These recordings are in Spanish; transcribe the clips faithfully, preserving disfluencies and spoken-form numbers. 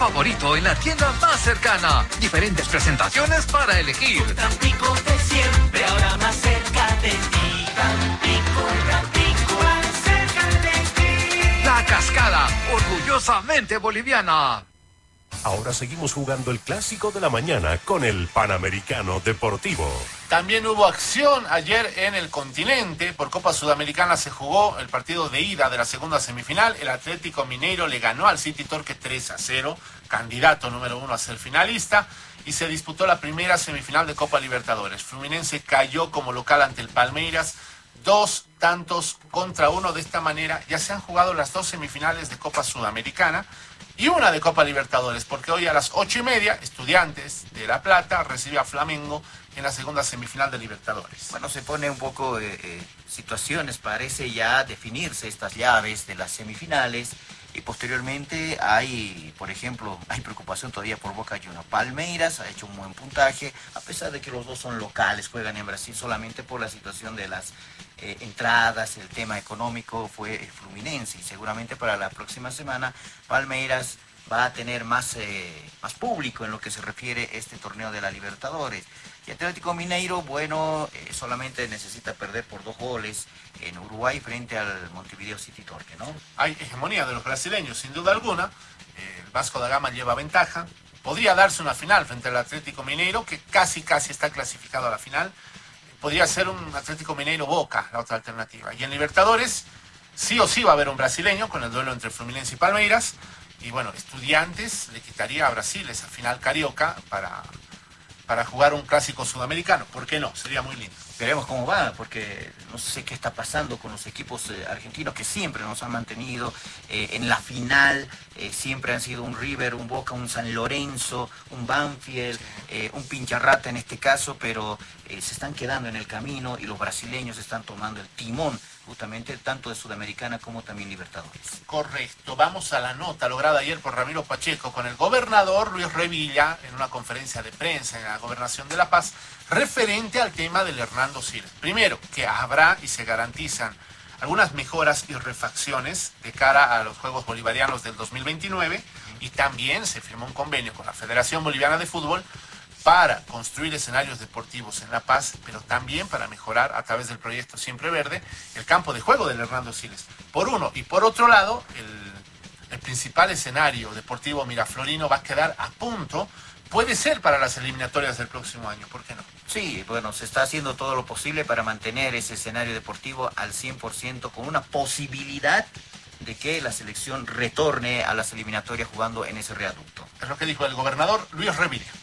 Favorito en la tienda más cercana. Diferentes presentaciones para elegir. Tampico de siempre, ahora más cerca de ti. Tampico, Tampico, más cerca de ti. La Cascada, orgullosamente boliviana. Ahora seguimos jugando el clásico de la mañana con el Panamericano Deportivo. También hubo acción ayer en el continente. Por Copa Sudamericana se jugó el partido de ida de la segunda semifinal. El Atlético Mineiro le ganó al City Torque tres a cero, candidato número uno a ser finalista. Y se disputó la primera semifinal de Copa Libertadores. Fluminense cayó como local ante el Palmeiras. Dos tantos contra uno. De esta manera ya se han jugado las dos semifinales de Copa Sudamericana y una de Copa Libertadores, porque hoy a las ocho y media, Estudiantes de La Plata recibe a Flamengo en la segunda semifinal de Libertadores. Bueno, se pone un poco eh, eh, situaciones, parece ya definirse estas llaves de las semifinales, y posteriormente hay, por ejemplo, hay preocupación todavía por Boca Juniors. Palmeiras ha hecho un buen puntaje, a pesar de que los dos son locales, juegan en Brasil solamente por la situación de las eh, entradas, el tema económico fue el Fluminense, y seguramente para la próxima semana Palmeiras va a tener más, eh, más público en lo que se refiere a este torneo de la Libertadores. Y Atlético Mineiro, bueno, eh, solamente necesita perder por dos goles en Uruguay frente al Montevideo City Torque, ¿no? Hay hegemonía de los brasileños, sin duda alguna. Eh, el Vasco da Gama lleva ventaja. Podría darse una final frente al Atlético Mineiro, que casi, casi está clasificado a la final. Podría ser un Atlético Mineiro Boca, la otra alternativa. Y en Libertadores, sí o sí va a haber un brasileño con el duelo entre Fluminense y Palmeiras. Y bueno, Estudiantes le quitaría a Brasil esa final carioca para... para jugar un clásico sudamericano. ¿Por qué no? Sería muy lindo. Veremos cómo va, porque no sé qué está pasando con los equipos eh, argentinos que siempre nos han mantenido eh, en la final. Eh, siempre han sido un River, un Boca, un San Lorenzo, un Banfield, eh, un Pincharrata en este caso, pero eh, se están quedando en el camino y los brasileños están tomando el timón justamente tanto de Sudamericana como también Libertadores. Correcto. Vamos a la nota lograda ayer por Ramiro Pacheco con el gobernador Luis Revilla en una conferencia de prensa en la Gobernación de La Paz referente al tema del Hernando Siles. Primero, que habrá y se garantizan algunas mejoras y refacciones de cara a los Juegos Bolivarianos del dos mil veintinueve, y también se firmó un convenio con la Federación Boliviana de Fútbol para construir escenarios deportivos en La Paz, pero también para mejorar a través del proyecto Siempre Verde el campo de juego del Hernando Siles. Por uno, y por otro lado, el, el principal escenario deportivo miraflorino va a quedar a punto. Puede ser para las eliminatorias del próximo año, ¿por qué no? Sí, bueno, se está haciendo todo lo posible para mantener ese escenario deportivo al cien por ciento, con una posibilidad de que la selección retorne a las eliminatorias jugando en ese readucto. Es lo que dijo el gobernador Luis Revilla.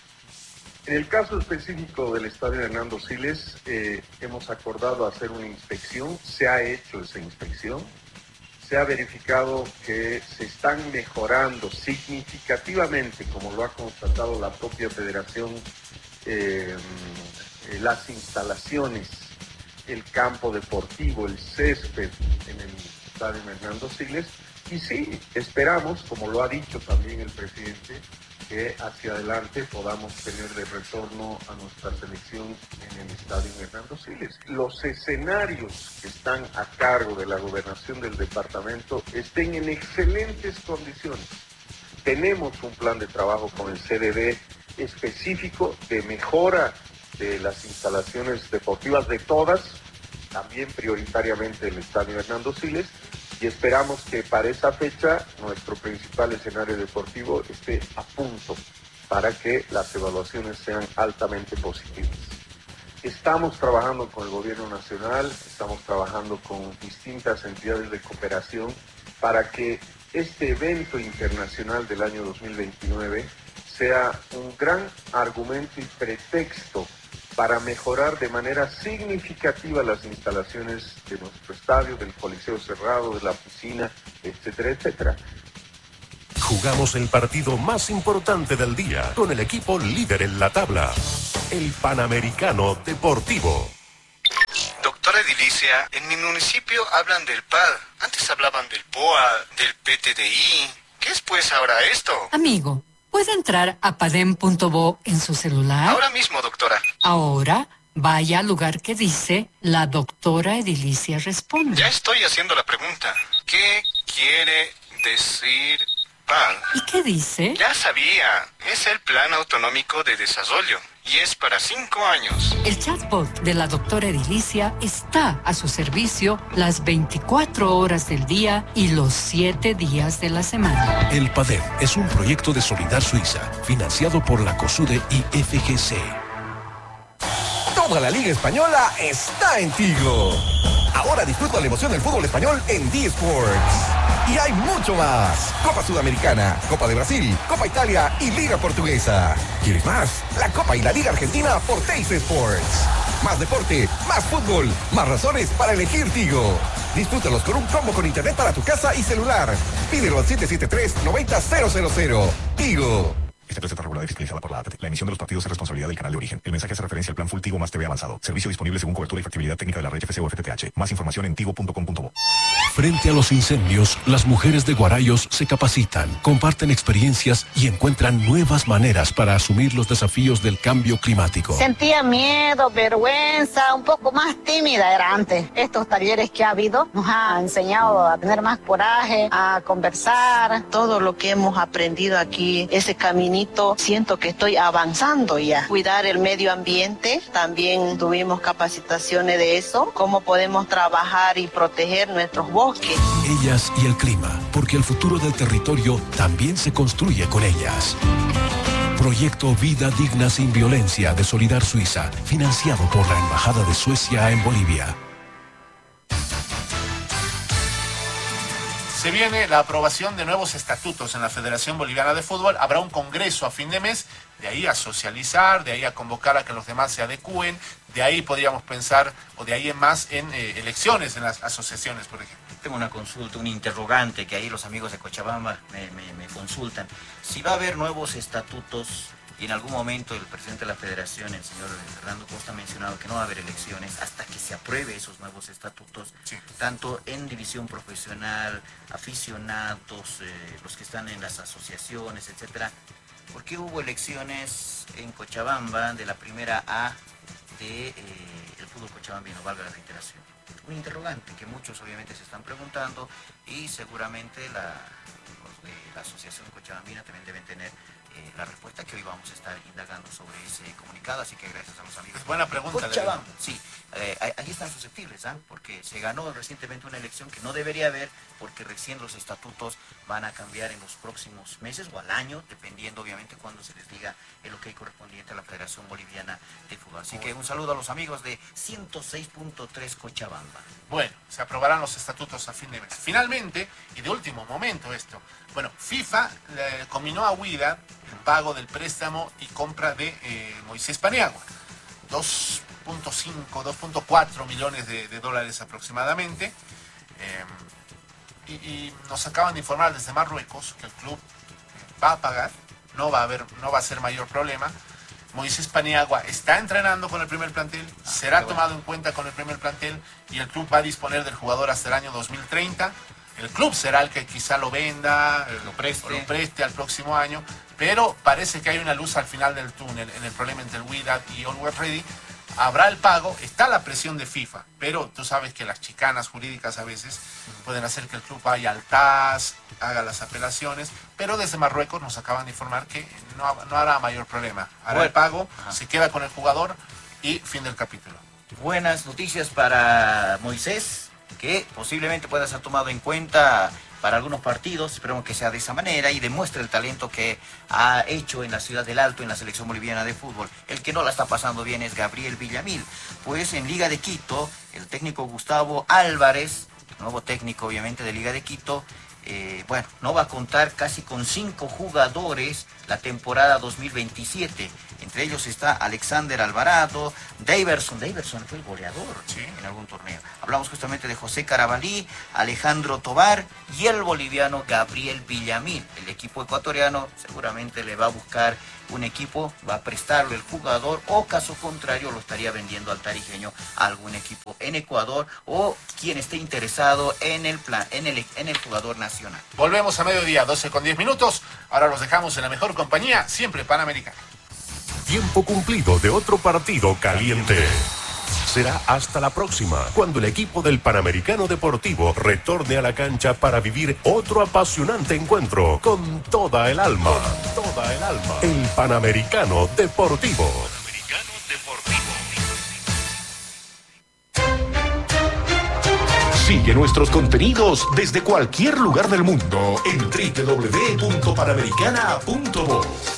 En el caso específico del estadio Hernando Siles, eh, hemos acordado hacer una inspección, se ha hecho esa inspección, se ha verificado que se están mejorando significativamente, como lo ha constatado la propia federación, eh, eh, las instalaciones, el campo deportivo, el césped en el estadio Hernando Siles, y sí, esperamos, como lo ha dicho también el presidente, que hacia adelante podamos tener de retorno a nuestra selección en el estadio Hernando Siles. Los escenarios que están a cargo de la gobernación del departamento estén en excelentes condiciones. Tenemos un plan de trabajo con el C D D específico de mejora de las instalaciones deportivas de todas, también prioritariamente el estadio Hernando Siles, y esperamos que para esa fecha nuestro principal escenario deportivo esté a punto para que las evaluaciones sean altamente positivas. Estamos trabajando con el gobierno nacional, estamos trabajando con distintas entidades de cooperación para que este evento internacional del año dos mil veintinueve sea un gran argumento y pretexto para mejorar de manera significativa las instalaciones de nuestro estadio, del Coliseo Cerrado, de la piscina, etcétera, etcétera. Jugamos el partido más importante del día con el equipo líder en la tabla, el Panamericano Deportivo. Doctora Edilicia, en mi municipio hablan del P A D. Antes hablaban del P O A, del P T D I. ¿Qué es pues ahora esto? Amigo, ¿puede entrar a padem punto bo en su celular? Ahora mismo, doctora. Ahora, vaya al lugar que dice la doctora Edilicia responde. Ya estoy haciendo la pregunta. ¿Qué quiere decir P A D. ¿Y qué dice? Ya sabía, es el Plan Autonómico de Desarrollo y es para cinco años. El chatbot de la doctora Edilicia está a su servicio las veinticuatro horas del día y los siete días de la semana. El PADEM es un proyecto de Solidar Suiza, financiado por la COSUDE y F G C. Toda la Liga Española está en Tigo. Ahora disfruta la emoción del fútbol español en D-Sports. Y hay mucho más. Copa Sudamericana, Copa de Brasil, Copa Italia y Liga Portuguesa. ¿Quieres más? La Copa y la Liga Argentina por Teis Sports. Más deporte, más fútbol, más razones para elegir Tigo. Disfrútalos con un combo con internet para tu casa y celular. Pídelo al siete siete tres, nueve cero cero cero. Tigo. Esta receta regulada y fiscalizada por la A T T. La emisión de los partidos es responsabilidad del canal de origen. El mensaje hace referencia al plan Full Tigo más T V avanzado. Servicio disponible según cobertura y factibilidad técnica de la red F C o F T T H. Más información en tigo punto com punto bo. Frente a los incendios, las mujeres de Guarayos se capacitan, comparten experiencias y encuentran nuevas maneras para asumir los desafíos del cambio climático. Sentía miedo, vergüenza, un poco más tímida era antes. Estos talleres que ha habido nos ha enseñado a tener más coraje, a conversar. Todo lo que hemos aprendido aquí, ese caminito, siento que estoy avanzando ya. Cuidar el medio ambiente, también tuvimos capacitaciones de eso, cómo podemos trabajar y proteger nuestros bosques. Ellas y el clima, porque el futuro del territorio también se construye con ellas. Proyecto Vida Digna Sin Violencia de Solidar Suiza, financiado por la Embajada de Suecia en Bolivia. Se viene la aprobación de nuevos estatutos en la Federación Boliviana de Fútbol. Habrá un congreso a fin de mes, de ahí a socializar, de ahí a convocar a que los demás se adecúen, de ahí podríamos pensar, o de ahí en más, en eh, elecciones en las asociaciones, por ejemplo. Tengo una consulta, un interrogante que ahí los amigos de Cochabamba me, me, me consultan. Si va a haber nuevos estatutos, y en algún momento el presidente de la Federación, el señor Fernando Costa, ha mencionado que no va a haber elecciones hasta que se apruebe esos nuevos estatutos, sí, tanto en división profesional, aficionados, eh, los que están en las asociaciones, etcétera. ¿Por qué hubo elecciones en Cochabamba de la primera A de eh, el fútbol cochabambino, valga la reiteración? Un interrogante que muchos obviamente se están preguntando y seguramente la, los de la Asociación Cochabambina también deben tener eh, la respuesta que hoy vamos a estar indagando sobre ese comunicado, así que gracias a los amigos. Buena pregunta. Cochabamba, sí, eh, ahí están susceptibles, ¿eh? Porque se ganó recientemente una elección que no debería haber, porque recién los estatutos van a cambiar en los próximos meses o al año, dependiendo obviamente cuando se les diga el ok correspondiente a la Federación Boliviana de Fútbol. Así que un saludo a los amigos de ciento seis punto tres Cochabamba. Bueno, se aprobarán los estatutos a fin de mes. Finalmente, y de último momento esto, bueno, FIFA le combinó a Huida el pago del préstamo y compra de eh, Moisés Paniagua. dos punto cinco, dos punto cuatro millones de, de dólares aproximadamente. Eh, y, y nos acaban de informar desde Marruecos que el club va a pagar, no va a haber, no va a ser mayor problema. Moisés Paniagua está entrenando con el primer plantel, ah, será tomado en cuenta con el primer plantel y el club va a disponer del jugador hasta el año dos mil treinta. El club será el que quizá lo venda, lo preste, o lo preste al próximo año, pero parece que hay una luz al final del túnel en el problema entre el Wydad y Always Ready. Habrá el pago, está la presión de FIFA, pero tú sabes que las chicanas jurídicas a veces pueden hacer que el club vaya al T A S, haga las apelaciones, pero desde Marruecos nos acaban de informar que no, no hará mayor problema. Hará bueno, el pago, ajá, se queda con el jugador y fin del capítulo. Buenas noticias para Moisés, que posiblemente pueda ser tomado en cuenta para algunos partidos, esperemos que sea de esa manera y demuestre el talento que ha hecho en la Ciudad del Alto, en la selección boliviana de fútbol. El que no la está pasando bien es Gabriel Villamil, pues en Liga de Quito, el técnico Gustavo Álvarez, nuevo técnico obviamente de Liga de Quito, eh, bueno, no va a contar casi con cinco jugadores la temporada dos mil veintisiete. Entre ellos está Alexander Alvarado, Daverson, Daverson fue el goleador, ¿sí?, en algún torneo. Hablamos justamente de José Carabalí, Alejandro Tobar y el boliviano Gabriel Villamil. El equipo ecuatoriano seguramente le va a buscar un equipo, va a prestarle el jugador o caso contrario lo estaría vendiendo al tarijeño a algún equipo en Ecuador o quien esté interesado en el plan, en el, en el jugador nacional. Volvemos a mediodía, doce con diez minutos. Ahora los dejamos en la mejor compañía, siempre Panamericana. Tiempo cumplido de otro partido caliente. será hasta la próxima, cuando el equipo del Panamericano Deportivo retorne a la cancha para vivir otro apasionante encuentro con toda el alma. Con toda el alma. El Panamericano Deportivo. Panamericano Deportivo. Sigue nuestros contenidos desde cualquier lugar del mundo en doble u doble u doble u punto panamericana punto voz.